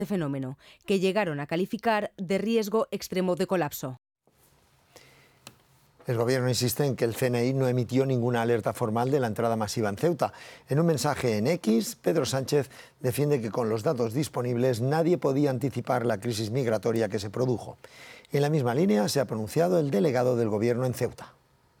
fenómeno, que llegaron a calificar de riesgo extremo de colapso. El Gobierno insiste en que el CNI no emitió ninguna alerta formal de la entrada masiva en Ceuta. En un mensaje en X, Pedro Sánchez defiende que con los datos disponibles nadie podía anticipar la crisis migratoria que se produjo. En la misma línea se ha pronunciado el delegado del Gobierno en Ceuta.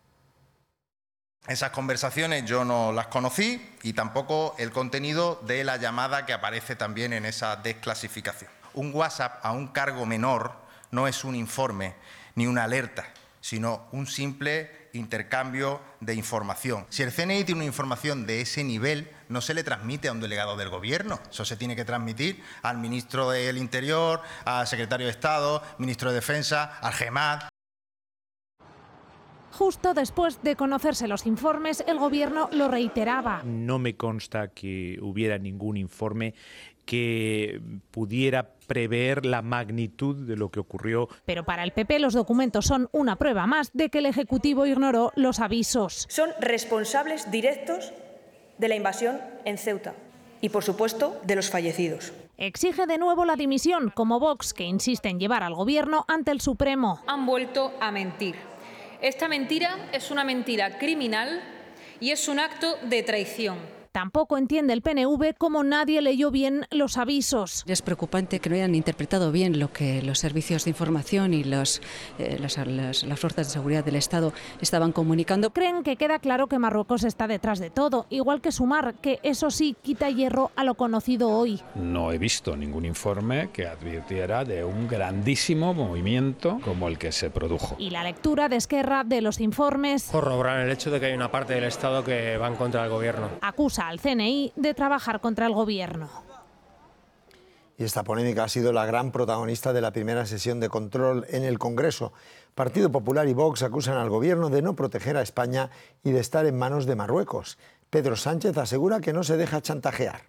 Esas conversaciones yo no las conocí y tampoco el contenido de la llamada que aparece también en esa desclasificación. Un WhatsApp a un cargo menor no es un informe ni una alerta, sino un simple intercambio de información. Si el CNI tiene una información de ese nivel, no se le transmite a un delegado del Gobierno. Eso se tiene que transmitir al ministro del Interior, al secretario de Estado, ministro de Defensa, al GEMAT. Justo después de conocerse los informes, el Gobierno lo reiteraba. No me consta que hubiera ningún informe que pudiera prever la magnitud de lo que ocurrió. Pero para el PP los documentos son una prueba más de que el Ejecutivo ignoró los avisos. Son responsables directos de la invasión en Ceuta y, por supuesto, de los fallecidos. Exige de nuevo la dimisión, como Vox, que insiste en llevar al Gobierno ante el Supremo. Han vuelto a mentir. Esta mentira es una mentira criminal y es un acto de traición. Tampoco entiende el PNV cómo nadie leyó bien los avisos. Es preocupante que no hayan interpretado bien lo que los servicios de información y las fuerzas de seguridad del Estado estaban comunicando. Creen que queda claro que Marruecos está detrás de todo, igual que Sumar, que eso sí quita hierro a lo conocido hoy. No he visto ningún informe que advirtiera de un grandísimo movimiento como el que se produjo. Y la lectura de Esquerra de los informes corroboran el hecho de que hay una parte del Estado que va en contra del Gobierno. Acusa al CNI de trabajar contra el Gobierno. Y esta polémica ha sido la gran protagonista de la primera sesión de control en el Congreso. Partido Popular y Vox acusan al Gobierno de no proteger a España y de estar en manos de Marruecos. Pedro Sánchez asegura que no se deja chantajear.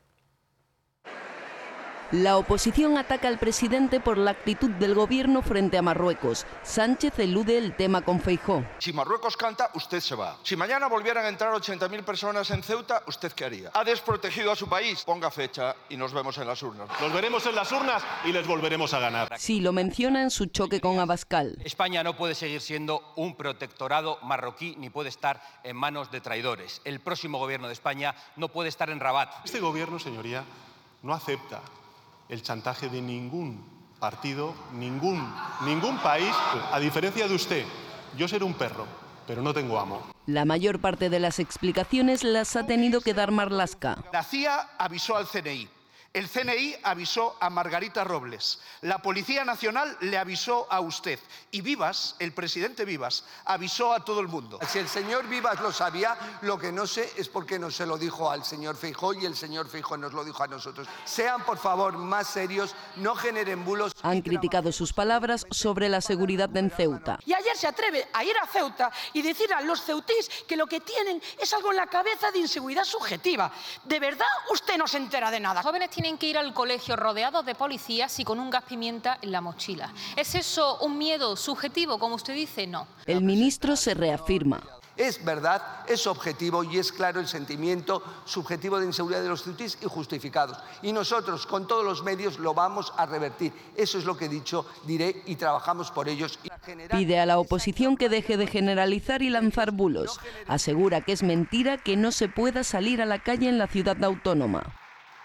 La oposición ataca al presidente por la actitud del Gobierno frente a Marruecos. Sánchez elude el tema con Feijóo. Si Marruecos canta, usted se va. Si mañana volvieran a entrar 80.000 personas en Ceuta, ¿usted qué haría? ¿Ha desprotegido a su país? Ponga fecha y nos vemos en las urnas. Nos veremos en las urnas y les volveremos a ganar. Sí, lo menciona en su choque con Abascal. España no puede seguir siendo un protectorado marroquí ni puede estar en manos de traidores. El próximo Gobierno de España no puede estar en Rabat. Este Gobierno, señoría, no acepta el chantaje de ningún partido, ningún país. A diferencia de usted, yo seré un perro, pero no tengo amo. La mayor parte de las explicaciones las ha tenido que dar Marlaska. La CIA avisó al CNI. El CNI avisó a Margarita Robles, la Policía Nacional le avisó a usted y Vivas, el presidente Vivas, avisó a todo el mundo. Si el señor Vivas lo sabía, lo que no sé es por qué no se lo dijo al señor Feijóo y el señor Feijóo nos lo dijo a nosotros. Sean, por favor, más serios, no generen bulos. Han criticado sus palabras sobre la seguridad en Ceuta. Y ayer se atreve a ir a Ceuta y decir a los ceutís que lo que tienen es algo en la cabeza de inseguridad subjetiva. ¿De verdad usted no se entera de nada? Jóvenes tienen que ir al colegio rodeados de policías y con un gas pimienta en la mochila. ¿Es eso un miedo subjetivo, como usted dice? No. El ministro se reafirma. Es verdad, es objetivo y es claro el sentimiento subjetivo de inseguridad de los ceutís y justificados. Y nosotros, con todos los medios, lo vamos a revertir. Eso es lo que he dicho, diré y trabajamos por ellos. Pide a la oposición que deje de generalizar y lanzar bulos. Asegura que es mentira que no se pueda salir a la calle en la ciudad autónoma.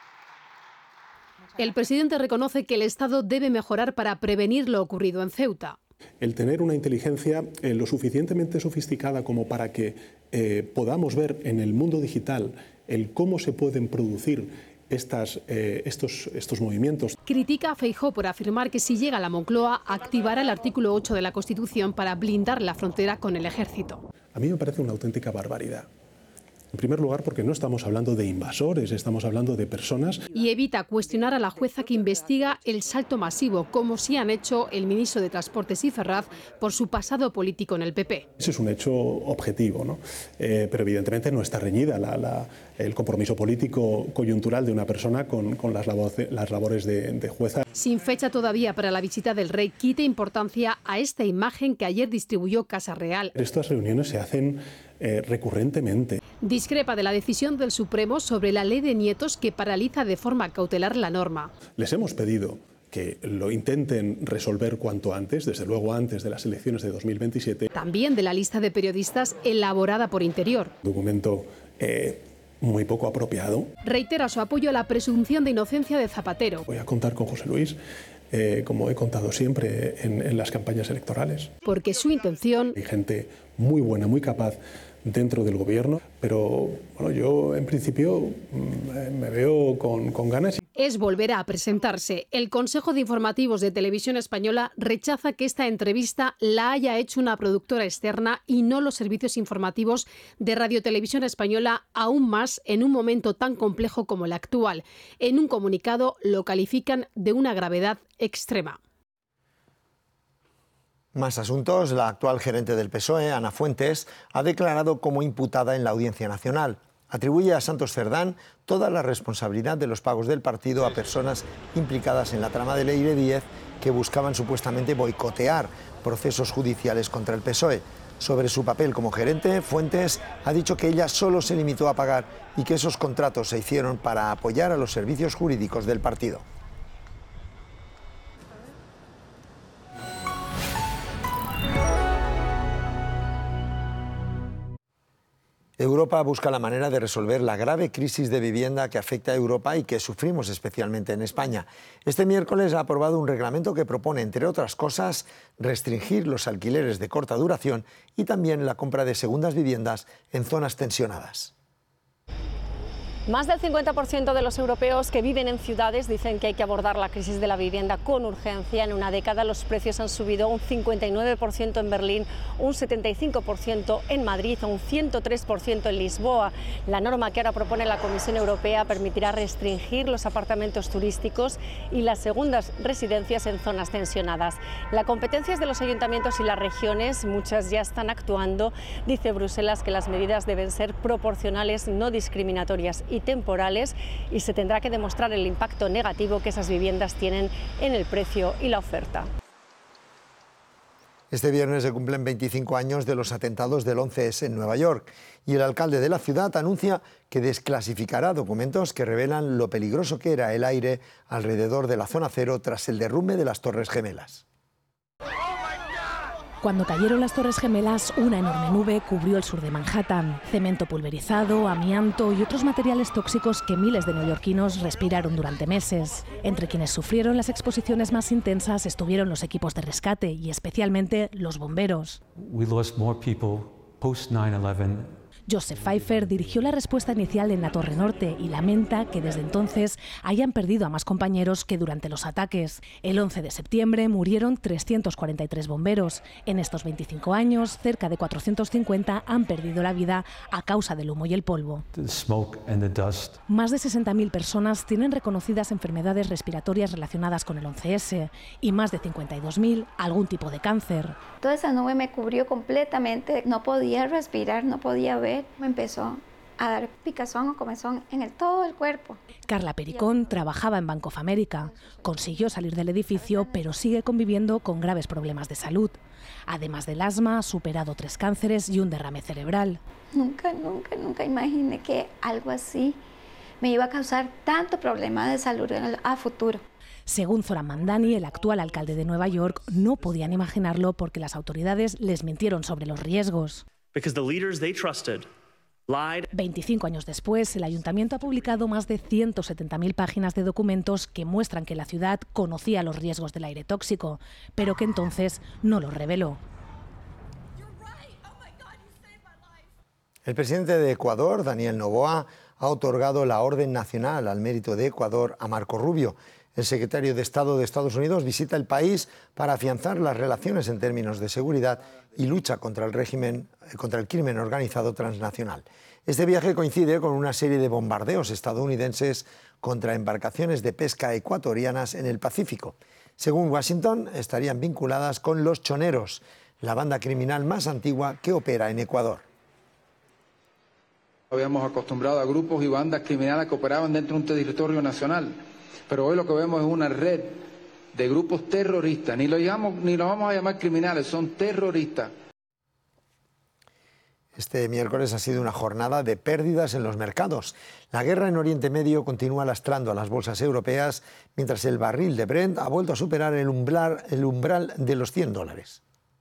El presidente reconoce que el Estado debe mejorar para prevenir lo ocurrido en Ceuta. El tener una inteligencia lo suficientemente sofisticada como para que podamos ver en el mundo digital el cómo se pueden producir estos movimientos. Critica a Feijóo por afirmar que si llega a la Moncloa activará el artículo 8 de la Constitución para blindar la frontera con el ejército. A mí me parece una auténtica barbaridad. En primer lugar, porque no estamos hablando de invasores, estamos hablando de personas. Y evita cuestionar a la jueza que investiga el salto masivo, como sí han hecho el ministro de Transportes y Ferraz por su pasado político en el PP. Ese es un hecho objetivo, ¿no? Pero evidentemente no está reñida el compromiso político coyuntural de una persona con las labores de jueza. Sin fecha todavía para la visita del rey, quita importancia a esta imagen que ayer distribuyó Casa Real. Estas reuniones se hacen recurrentemente. Discrepa de la decisión del Supremo sobre la ley de nietos que paraliza de forma cautelar la norma. Les hemos pedido que lo intenten resolver cuanto antes, desde luego antes de las elecciones de 2027. También de la lista de periodistas elaborada por Interior. Documento muy poco apropiado. Reitera su apoyo a la presunción de inocencia de Zapatero. Voy a contar con José Luis, como he contado siempre en las campañas electorales. Porque su intención... Hay gente muy buena, muy capaz dentro del gobierno, pero bueno, yo en principio me veo con ganas. Es volver a presentarse. El Consejo de Informativos de Televisión Española rechaza que esta entrevista la haya hecho una productora externa y no los servicios informativos de Radio Televisión Española, aún más en un momento tan complejo como el actual. En un comunicado lo califican de una gravedad extrema. Más asuntos. La actual gerente del PSOE, Ana Fuentes, ha declarado como imputada en la Audiencia Nacional. Atribuye a Santos Cerdán toda la responsabilidad de los pagos del partido a personas implicadas en la trama de Leire Díez que buscaban supuestamente boicotear procesos judiciales contra el PSOE. Sobre su papel como gerente, Fuentes ha dicho que ella solo se limitó a pagar y que esos contratos se hicieron para apoyar a los servicios jurídicos del partido. Europa busca la manera de resolver la grave crisis de vivienda que afecta a Europa y que sufrimos especialmente en España. Este miércoles ha aprobado un reglamento que propone, entre otras cosas, restringir los alquileres de corta duración y también la compra de segundas viviendas en zonas tensionadas. Más del 50% de los europeos que viven en ciudades dicen que hay que abordar la crisis de la vivienda con urgencia. En una década los precios han subido un 59% en Berlín, un 75% en Madrid, un 103% en Lisboa. La norma que ahora propone la Comisión Europea permitirá restringir los apartamentos turísticos y las segundas residencias en zonas tensionadas. La competencia es de los ayuntamientos y las regiones, muchas ya están actuando. Dice Bruselas que las medidas deben ser proporcionales, no discriminatorias y temporales, y se tendrá que demostrar el impacto negativo que esas viviendas tienen en el precio y la oferta. Este viernes se cumplen 25 años de los atentados del 11S en Nueva York y el alcalde de la ciudad anuncia que desclasificará documentos que revelan lo peligroso que era el aire alrededor de la zona cero tras el derrumbe de las Torres Gemelas. Cuando cayeron las Torres Gemelas, una enorme nube cubrió el sur de Manhattan. Cemento pulverizado, amianto y otros materiales tóxicos que miles de neoyorquinos respiraron durante meses. Entre quienes sufrieron las exposiciones más intensas estuvieron los equipos de rescate y especialmente los bomberos. We lost more people post 9/11. Joseph Pfeiffer dirigió la respuesta inicial en la Torre Norte y lamenta que desde entonces hayan perdido a más compañeros que durante los ataques. El 11 de septiembre murieron 343 bomberos. En estos 25 años, cerca de 450 han perdido la vida a causa del humo y el polvo. Más de 60.000 personas tienen reconocidas enfermedades respiratorias relacionadas con el 11S y más de 52.000 algún tipo de cáncer. Toda esa nube me cubrió completamente, no podía respirar, no podía ver. Me empezó a dar picazón o comezón en todo el cuerpo. Carla Pericón trabajaba en Bank of America. Consiguió salir del edificio, pero sigue conviviendo con graves problemas de salud. Además del asma, ha superado 3 cánceres y un derrame cerebral. Nunca imaginé que algo así me iba a causar tanto problema de salud a futuro. Según Zoran Mandani, el actual alcalde de Nueva York, no podían imaginarlo porque las autoridades les mintieron sobre los riesgos. 25 años después, el ayuntamiento ha publicado más de 170.000 páginas de documentos que muestran que la ciudad conocía los riesgos del aire tóxico, pero que entonces no los reveló. El presidente de Ecuador, Daniel Noboa, ha otorgado la Orden Nacional al Mérito de Ecuador a Marco Rubio. El secretario de Estado de Estados Unidos visita el país para afianzar las relaciones en términos de seguridad y lucha contra el crimen organizado transnacional. Este viaje coincide con una serie de bombardeos estadounidenses contra embarcaciones de pesca ecuatorianas en el Pacífico. Según Washington, estarían vinculadas con los choneros, la banda criminal más antigua que opera en Ecuador. Habíamos acostumbrado a grupos y bandas criminales que operaban dentro de un territorio nacional. Pero hoy lo que vemos es una red de grupos terroristas, ni los vamos a llamar criminales, son terroristas. Este miércoles ha sido una jornada de pérdidas en los mercados. La guerra en Oriente Medio continúa lastrando a las bolsas europeas, mientras el barril de Brent ha vuelto a superar el umbral de los $100.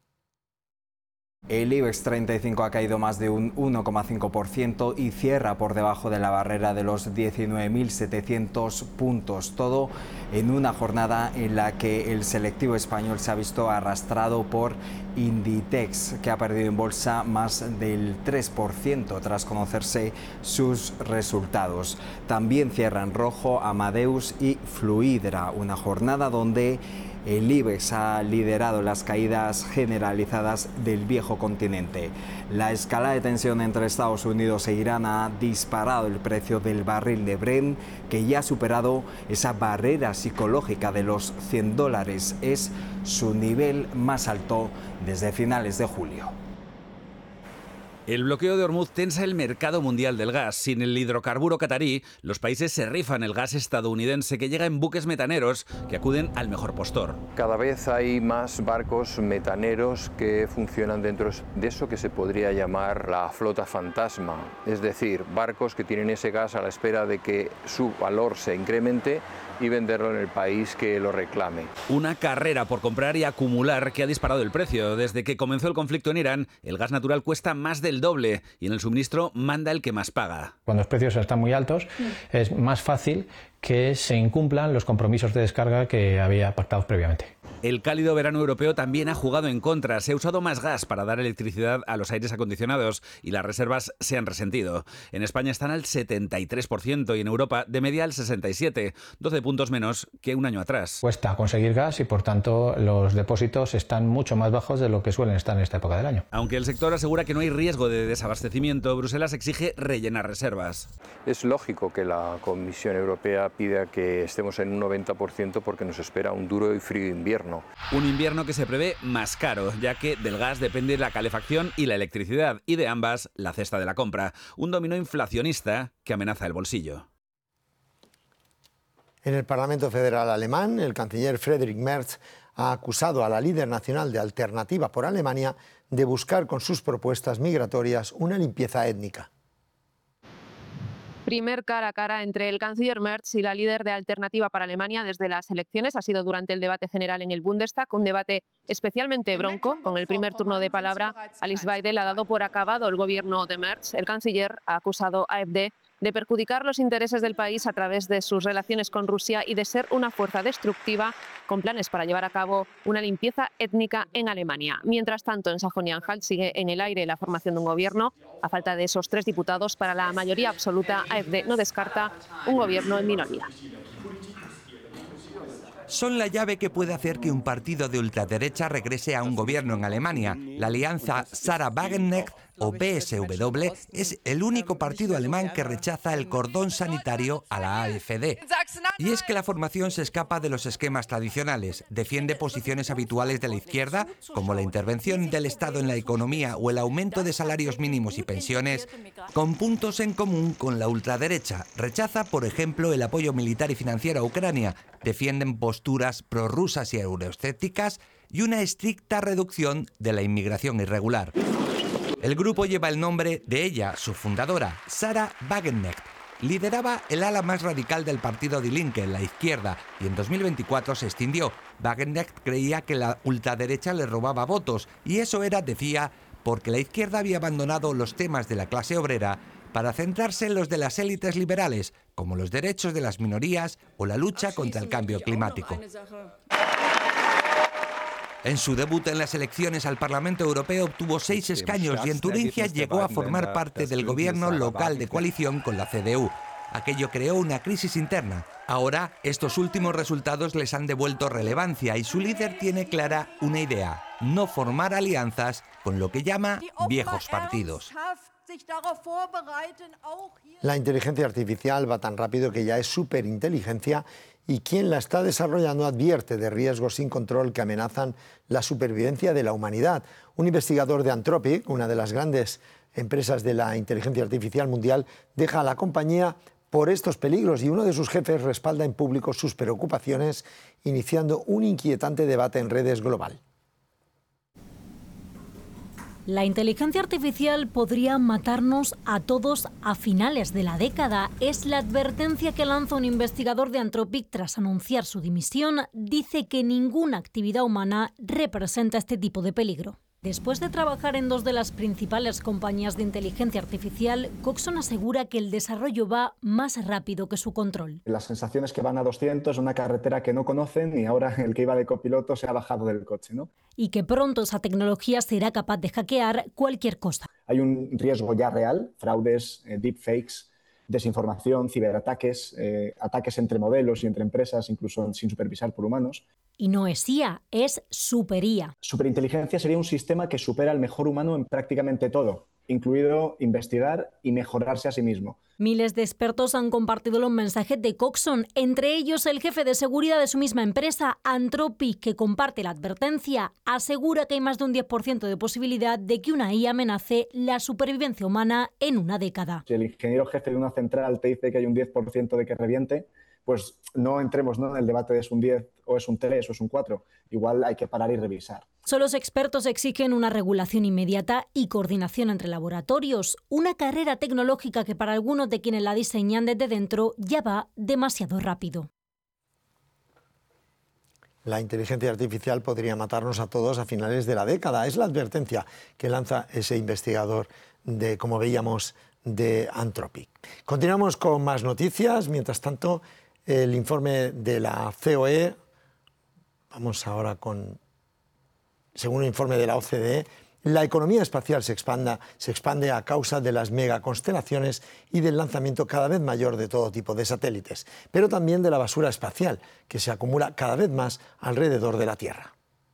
El IBEX 35 ha caído más de un 1,5% y cierra por debajo de la barrera de los 19.700 puntos. Todo en una jornada en la que el selectivo español se ha visto arrastrado por Inditex, que ha perdido en bolsa más del 3% tras conocerse sus resultados. También cierran rojo Amadeus y Fluidra, una jornada donde el IBEX ha liderado las caídas generalizadas del viejo continente. La escalada de tensión entre Estados Unidos e Irán ha disparado el precio del barril de Brent, que ya ha superado esa barrera psicológica de los $100. Es su nivel más alto desde finales de julio. El bloqueo de Hormuz tensa el mercado mundial del gas. Sin el hidrocarburo catarí, los países se rifan el gas estadounidense que llega en buques metaneros que acuden al mejor postor. Cada vez hay más barcos metaneros que funcionan dentro de eso que se podría llamar la flota fantasma. Es decir, barcos que tienen ese gas a la espera de que su valor se incremente y venderlo en el país que lo reclame. Una carrera por comprar y acumular que ha disparado el precio. Desde que comenzó el conflicto en Irán, el gas natural cuesta más del doble y en el suministro manda el que más paga. Cuando los precios están muy altos, es más fácil que se incumplan los compromisos de descarga que había pactados previamente. El cálido verano europeo también ha jugado en contra. Se ha usado más gas para dar electricidad a los aires acondicionados y las reservas se han resentido. En España están al 73% y en Europa de media al 67%, 12 puntos menos que un año atrás. Cuesta conseguir gas y por tanto los depósitos están mucho más bajos de lo que suelen estar en esta época del año. Aunque el sector asegura que no hay riesgo de desabastecimiento, Bruselas exige rellenar reservas. Es lógico que la Comisión Europea pida que estemos en un 90% porque nos espera un duro y frío invierno. Un invierno que se prevé más caro, ya que del gas depende la calefacción y la electricidad, y de ambas la cesta de la compra. Un dominó inflacionista que amenaza el bolsillo. En el Parlamento Federal alemán, el canciller Friedrich Merz ha acusado a la líder nacional de Alternativa por Alemania de buscar con sus propuestas migratorias una limpieza étnica. Primer cara a cara entre el canciller Merz y la líder de Alternativa para Alemania desde las elecciones. Ha sido durante el debate general en el Bundestag, un debate especialmente bronco. Con el primer turno de palabra, Alice Weidel ha dado por acabado el gobierno de Merz. El canciller ha acusado a AfD de perjudicar los intereses del país a través de sus relaciones con Rusia y de ser una fuerza destructiva con planes para llevar a cabo una limpieza étnica en Alemania. Mientras tanto, en Sajonia-Anhalt sigue en el aire la formación de un gobierno. A falta de esos 3 diputados para la mayoría absoluta, AfD no descarta un gobierno en minoría. Son la llave que puede hacer que un partido de ultraderecha regrese a un gobierno en Alemania. La alianza Sarah Wagenknecht o BSW es el único partido alemán que rechaza el cordón sanitario a la AfD. Y es que la formación se escapa de los esquemas tradicionales, defiende posiciones habituales de la izquierda, como la intervención del Estado en la economía o el aumento de salarios mínimos y pensiones, con puntos en común con la ultraderecha. Rechaza, por ejemplo, el apoyo militar y financiero a Ucrania, defienden posturas prorrusas y euroescépticas y una estricta reducción de la inmigración irregular. El grupo lleva el nombre de ella, su fundadora, Sarah Wagenknecht. Lideraba el ala más radical del partido Die Linke, la izquierda, y en 2024 se extinguió. Wagenknecht creía que la ultraderecha le robaba votos, y eso era, decía, porque la izquierda había abandonado los temas de la clase obrera para centrarse en los de las élites liberales, como los derechos de las minorías o la lucha contra el cambio climático. En su debut en las elecciones al Parlamento Europeo obtuvo 6 escaños y en Turingia llegó a formar parte del gobierno local de coalición con la CDU. Aquello creó una crisis interna. Ahora, estos últimos resultados les han devuelto relevancia y su líder tiene clara una idea: no formar alianzas con lo que llama viejos partidos. La inteligencia artificial va tan rápido que ya es superinteligencia y quien la está desarrollando advierte de riesgos sin control que amenazan la supervivencia de la humanidad. Un investigador de Anthropic, una de las grandes empresas de la inteligencia artificial mundial, deja a la compañía por estos peligros y uno de sus jefes respalda en público sus preocupaciones, iniciando un inquietante debate en redes global. La inteligencia artificial podría matarnos a todos a finales de la década. Es la advertencia que lanza un investigador de Anthropic tras anunciar su dimisión. Dice que ninguna actividad humana representa este tipo de peligro. Después de trabajar en dos de las principales compañías de inteligencia artificial, Coxon asegura que el desarrollo va más rápido que su control. Las sensaciones que van a 200, una carretera que no conocen, y ahora el que iba de copiloto se ha bajado del coche, ¿no? Y que pronto esa tecnología será capaz de hackear cualquier cosa. Hay un riesgo ya real, fraudes, deepfakes, desinformación, ciberataques, ataques entre modelos y entre empresas, incluso sin supervisar por humanos. Y no es IA, es superIA. Superinteligencia sería un sistema que supera al mejor humano en prácticamente todo, incluido investigar y mejorarse a sí mismo. Miles de expertos han compartido los mensajes de Coxon, entre ellos el jefe de seguridad de su misma empresa, Anthropic, que comparte la advertencia. Asegura que hay más de un 10% de posibilidad de que una IA amenace la supervivencia humana en una década. Si el ingeniero jefe de una central te dice que hay un 10% de que reviente, pues no entremos, ¿no?, en el debate de es un 10 o es un 3 o es un 4. Igual hay que parar y revisar. Solo los expertos exigen una regulación inmediata y coordinación entre laboratorios, una carrera tecnológica que para algunos de quienes la diseñan desde dentro ya va demasiado rápido. La inteligencia artificial podría matarnos a todos a finales de la década. Es la advertencia que lanza ese investigador de, como veíamos, de Anthropic. Continuamos con más noticias. Mientras tanto, el informe de la COE, vamos ahora con, según un informe de la OCDE, la economía espacial se expande a causa de las megaconstelaciones y del lanzamiento cada vez mayor de todo tipo de satélites, pero también de la basura espacial, que se acumula cada vez más alrededor de la Tierra.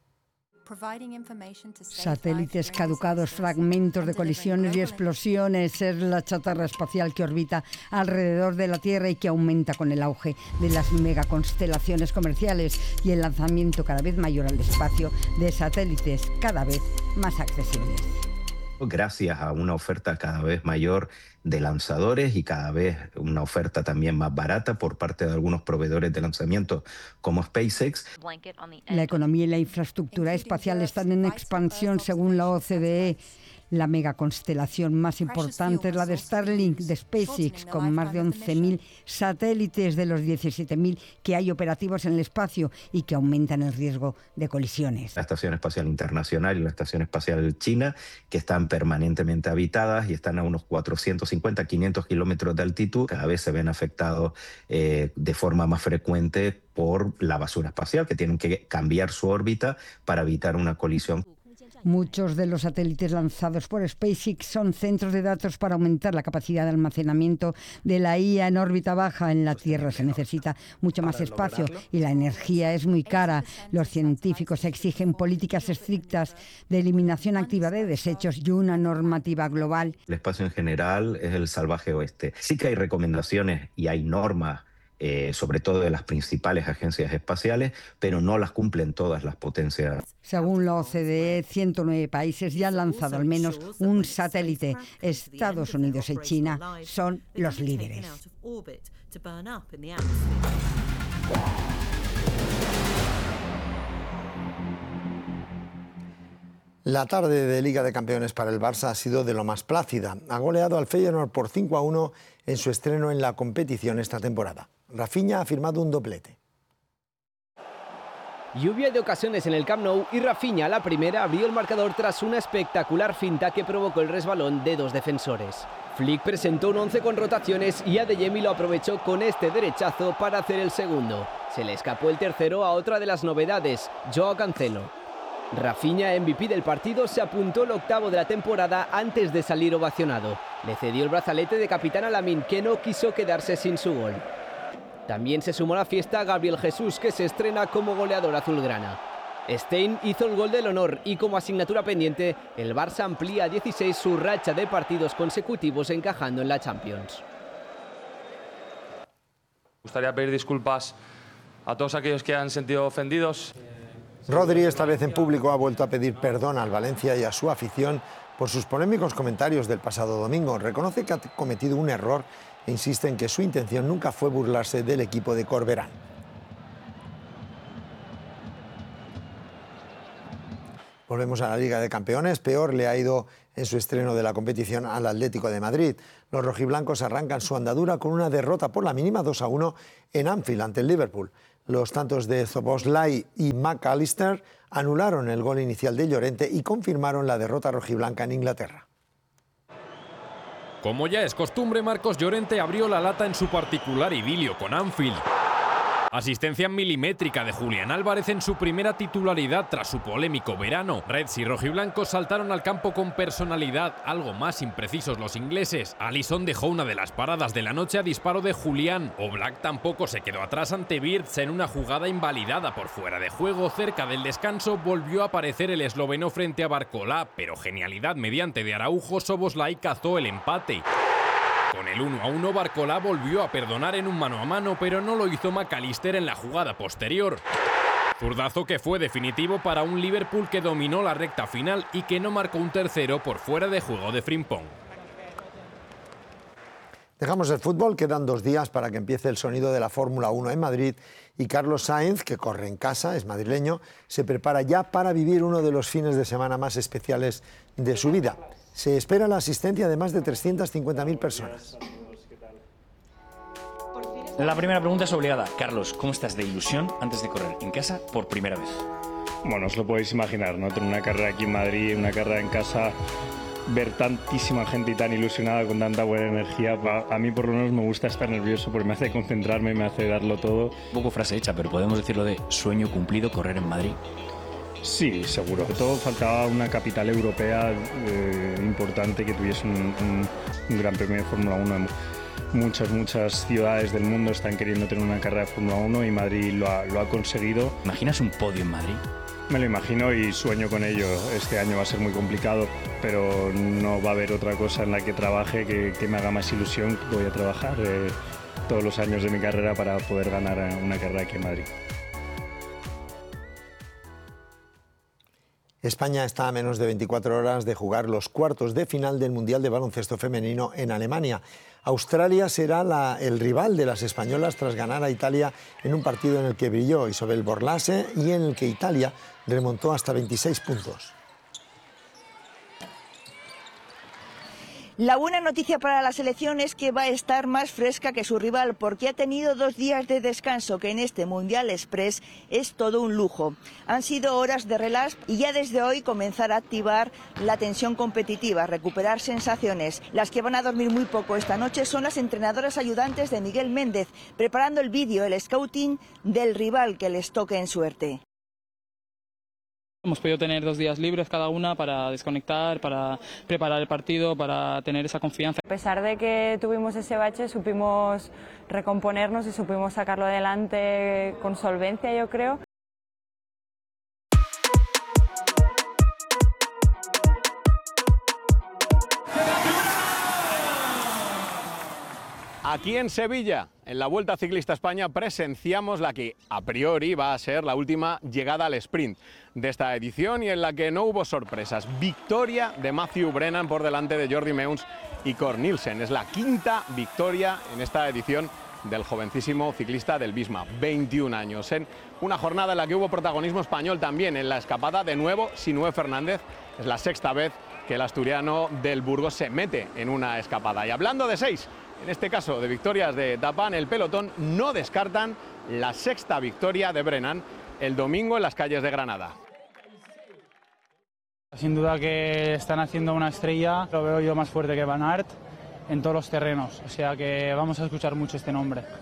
Satélites caducados, fragmentos de colisiones y explosiones es la chatarra espacial que orbita alrededor de la Tierra y que aumenta con el auge de las megaconstelaciones comerciales y el lanzamiento cada vez mayor al espacio de satélites cada vez más accesibles. Gracias a una oferta cada vez mayor de lanzadores y cada vez una oferta también más barata por parte de algunos proveedores de lanzamiento como SpaceX. La economía y la infraestructura espacial están en expansión según la OCDE. La megaconstelación más importante es la de Starlink de SpaceX, con más de 11.000 satélites de los 17.000 que hay operativos en el espacio y que aumentan el riesgo de colisiones. La Estación Espacial Internacional y la Estación Espacial China, que están permanentemente habitadas y están a unos 450, 500 kilómetros de altitud, cada vez se ven afectados de forma más frecuente por la basura espacial, que tienen que cambiar su órbita para evitar una colisión. Muchos de los satélites lanzados por SpaceX son centros de datos para aumentar la capacidad de almacenamiento de la IA en órbita baja. En la Tierra se necesita mucho más espacio y la energía es muy cara. Los científicos exigen políticas estrictas de eliminación activa de desechos y una normativa global. El espacio en general es el salvaje oeste. Sí que hay recomendaciones y hay normas, sobre todo de las principales agencias espaciales, pero no las cumplen todas las potencias. Según la OCDE, 109 países ya han lanzado al menos un satélite. Estados Unidos y China son los líderes. La tarde de Liga de Campeones para el Barça ha sido de lo más plácida. Ha goleado al Feyenoord por 5-1 en su estreno en la competición esta temporada. Rafinha ha firmado un doblete. Lluvia de ocasiones en el Camp Nou y Rafinha, la primera, abrió el marcador tras una espectacular finta que provocó el resbalón de dos defensores. Flick presentó un 11 con rotaciones y Adeyemi lo aprovechó con este derechazo para hacer el segundo. Se le escapó el tercero a otra de las novedades, Joao Cancelo. Rafinha, MVP del partido, se apuntó el octavo de la temporada antes de salir ovacionado. Le cedió el brazalete de capitán a Lamine, que no quiso quedarse sin su gol. También se sumó a la fiesta Gabriel Jesús, que se estrena como goleador azulgrana. Stein hizo el gol del honor y como asignatura pendiente, el Barça amplía a 16 su racha de partidos consecutivos encajando en la Champions. Me gustaría pedir disculpas a todos aquellos que han sentido ofendidos. Rodri, esta vez en público, ha vuelto a pedir perdón al Valencia y a su afición por sus polémicos comentarios del pasado domingo. Reconoce que ha cometido un error e insiste en que su intención nunca fue burlarse del equipo de Corberán. Volvemos a la Liga de Campeones. Peor le ha ido en su estreno de la competición al Atlético de Madrid. Los rojiblancos arrancan su andadura con una derrota por la mínima 2-1 en Anfield ante el Liverpool. Los tantos de Szoboszlai y McAllister anularon el gol inicial de Llorente y confirmaron la derrota rojiblanca en Inglaterra. Como ya es costumbre, Marcos Llorente abrió la lata en su particular idilio con Anfield. Asistencia milimétrica de Julián Álvarez en su primera titularidad tras su polémico verano. Reds y rojiblancos saltaron al campo con personalidad, algo más imprecisos los ingleses. Alisson dejó una de las paradas de la noche a disparo de Julián. Oblak tampoco se quedó atrás ante Wirtz en una jugada invalidada por fuera de juego. Cerca del descanso volvió a aparecer el esloveno frente a Barcolá, pero genialidad mediante de Araujo, Szoboszlai cazó el empate. Con el 1-1, Barcolá volvió a perdonar en un mano a mano, pero no lo hizo McAllister en la jugada posterior. Zurdazo que fue definitivo para un Liverpool que dominó la recta final y que no marcó un tercero por fuera de juego de Frimpong. Dejamos el fútbol, quedan 2 días para que empiece el sonido de la Fórmula 1 en Madrid y Carlos Sainz, que corre en casa, es madrileño, se prepara ya para vivir uno de los fines de semana más especiales de su vida. Se espera la asistencia de más de 350.000 personas. La primera pregunta es obligada. Carlos, ¿cómo estás de ilusión antes de correr en casa por primera vez? Bueno, os lo podéis imaginar, ¿no? Tener una carrera aquí en Madrid, una carrera en casa, ver tantísima gente y tan ilusionada con tanta buena energía. A mí por lo menos me gusta estar nervioso porque me hace concentrarme, me hace darlo todo. Un poco frase hecha, pero podemos decirlo de sueño cumplido, correr en Madrid. Sí, seguro. Sobre todo faltaba una capital europea importante que tuviese un gran premio de Fórmula 1. Muchas ciudades del mundo están queriendo tener una carrera de Fórmula 1 y Madrid lo ha conseguido. ¿Imaginas un podio en Madrid? Me lo imagino y sueño con ello. Este año va a ser muy complicado, pero no va a haber otra cosa en la que trabaje que me haga más ilusión. Voy a trabajar todos los años de mi carrera para poder ganar una carrera aquí en Madrid. España está a menos de 24 horas de jugar los cuartos de final del Mundial de Baloncesto Femenino en Alemania. Australia será el rival de las españolas tras ganar a Italia en un partido en el que brilló Isobel Borlase y en el que Italia remontó hasta 26 puntos. La buena noticia para la selección es que va a estar más fresca que su rival porque ha tenido 2 días de descanso, que en este Mundial Express es todo un lujo. Han sido horas de relax y ya desde hoy comenzar a activar la tensión competitiva, recuperar sensaciones. Las que van a dormir muy poco esta noche son las entrenadoras ayudantes de Miguel Méndez, preparando el vídeo, el scouting del rival que les toque en suerte. Hemos podido tener 2 días libres cada una para desconectar, para preparar el partido, para tener esa confianza. A pesar de que tuvimos ese bache, supimos recomponernos y supimos sacarlo adelante con solvencia, yo creo. Aquí en Sevilla, en la Vuelta Ciclista España, presenciamos la que a priori va a ser la última llegada al sprint de esta edición y en la que no hubo sorpresas. Victoria de Matthew Brennan por delante de Jordi Meuns y Cor Nielsen. Es la 5ª victoria en esta edición del jovencísimo ciclista del Visma, 21 años. En una jornada en la que hubo protagonismo español también en la escapada, de nuevo Sinué Fernández. Es la 6ª vez que el asturiano del Burgos se mete en una escapada. Y hablando de 6, en este caso de victorias de etapa en el pelotón, no descartan la 6ª victoria de Brennan el domingo en las calles de Granada. Sin duda que están haciendo una estrella, lo veo yo más fuerte que Van Aert en todos los terrenos, o sea que vamos a escuchar mucho este nombre.